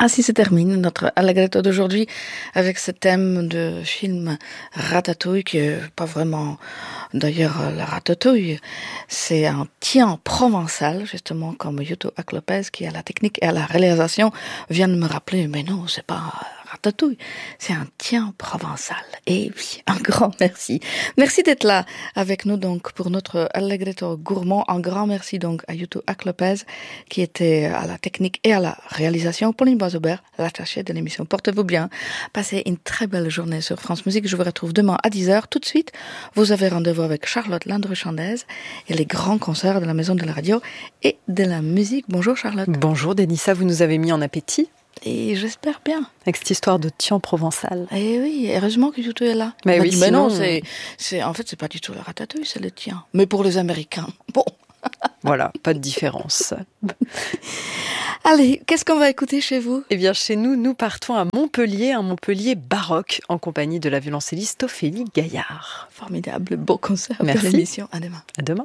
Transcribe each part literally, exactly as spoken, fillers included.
Ainsi se termine notre Allegretto d'aujourd'hui avec ce thème de film Ratatouille qui est pas vraiment d'ailleurs la ratatouille, c'est un tien provençal justement comme Yuto Lopez qui à la technique et à la réalisation vient de me rappeler mais non c'est pas ratatouille, c'est un tien provençal. Et oui, un grand merci. Merci d'être là avec nous donc pour notre Allegretto gourmand. Un grand merci donc à Yuto Lopez qui était à la technique et à la réalisation. Pauline Boisaubert, l'attachée de l'émission. Portez-vous bien. Passez une très belle journée sur France Musique. Je vous retrouve demain à dix heures. Tout de suite, vous avez rendez-vous avec Charlotte Landru-Chandez et les grands concerts de la Maison de la Radio et de la Musique. Bonjour Charlotte. Bonjour Denissa, vous nous avez mis en appétit. Et j'espère bien. Avec cette histoire de tian provençal. Et oui, heureusement que Yuto est là. Mais oui, dit, sinon... mais non, c'est, c'est, en fait, c'est pas du tout le ratatouille, c'est le tien. Mais pour les Américains, bon. Voilà, pas de différence. Allez, qu'est-ce qu'on va écouter chez vous ? Eh bien, chez nous, nous partons à Montpellier, un Montpellier baroque, en compagnie de la violoncelliste Ophélie Gaillard. Formidable, beau concert. Merci. De l'émission. À demain. À demain.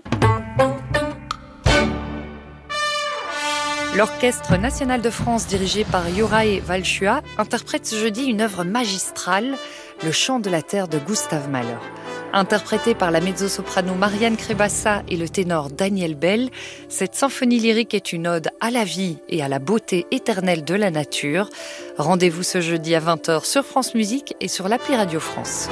L'Orchestre national de France, dirigé par Yorae Valchua, interprète ce jeudi une œuvre magistrale, Le chant de la terre de Gustave Mahler. Interprétée par la mezzo-soprano Marianne Crébassa et le ténor Daniel Bell, cette symphonie lyrique est une ode à la vie et à la beauté éternelle de la nature. Rendez-vous ce jeudi à vingt heures sur France Musique et sur l'appli Radio France.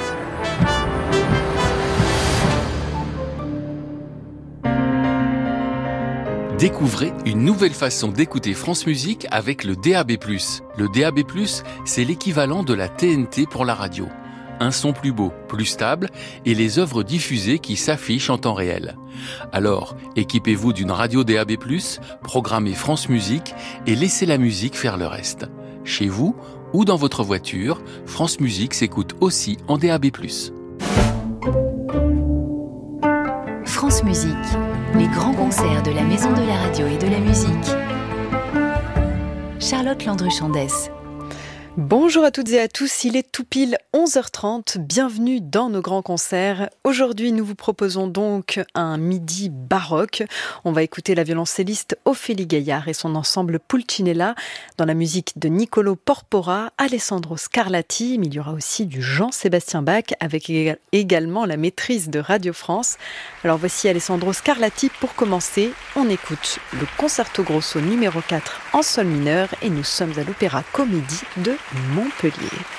Découvrez une nouvelle façon d'écouter France Musique avec le D A B plus. Le D A B plus, c'est l'équivalent de la T N T pour la radio. Un son plus beau, plus stable et les œuvres diffusées qui s'affichent en temps réel. Alors, équipez-vous d'une radio D A B plus, programmez France Musique et laissez la musique faire le reste. Chez vous ou dans votre voiture, France Musique s'écoute aussi en D A B plus. France Musique, les grands concerts de la Maison de la Radio et de la Musique. Charlotte Landru-Chandez. Bonjour à toutes et à tous, il est tout pile onze heures trente, bienvenue dans nos grands concerts. Aujourd'hui, nous vous proposons donc un midi baroque. On va écouter la violoncelliste Ophélie Gaillard et son ensemble Pulcinella dans la musique de Niccolò Porpora, Alessandro Scarlatti, mais il y aura aussi du Jean-Sébastien Bach avec également la maîtrise de Radio France. Alors voici Alessandro Scarlatti pour commencer. On écoute le Concerto Grosso numéro quatre en sol mineur et nous sommes à l'Opéra Comédie de Montpellier.